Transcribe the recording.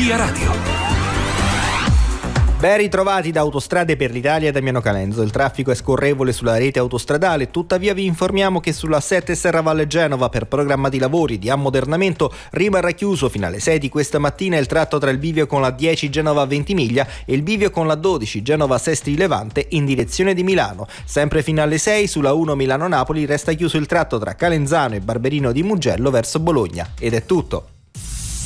Via Radio. Ben ritrovati da Autostrade per l'Italia, Damiano Calenzo. Il traffico è scorrevole sulla rete autostradale, tuttavia vi informiamo che sulla 7 Serravalle Genova, per programma di lavori di ammodernamento, rimarrà chiuso fino alle 6 di questa mattina il tratto tra il bivio con la 10 Genova Ventimiglia e il bivio con la 12 Genova Sestri Levante in direzione di Milano. Sempre fino alle 6 sulla 1 Milano-Napoli resta chiuso il tratto tra Calenzano e Barberino di Mugello verso Bologna. Ed è tutto.